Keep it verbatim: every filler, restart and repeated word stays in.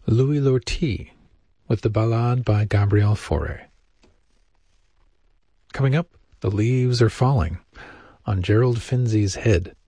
Louis Lortie with the Ballade by Gabriel Fauré. Coming up, The Leaves Are Falling on Gerald Finzi's Head.